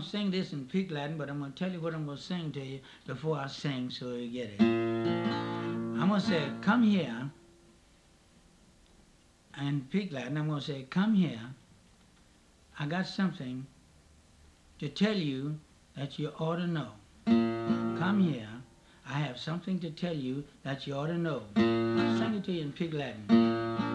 to sing this in Pig Latin, but I'm going to tell you what I'm going to sing to you before I sing so you get it. I'm going to say, come here. And Pig Latin, I'm going to say, come here. I got something to tell you that you ought to know. Come here. I have something to tell you that you ought to know. I'll sing it to you in Pig Latin.